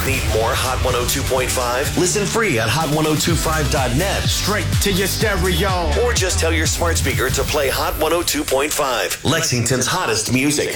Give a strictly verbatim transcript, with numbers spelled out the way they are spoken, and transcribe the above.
Need more Hot one oh two point five? Listen free at hot ten twenty-five dot net. Straight to your stereo. Or just tell your smart speaker to play Hot one oh two point five, Lexington's hottest music.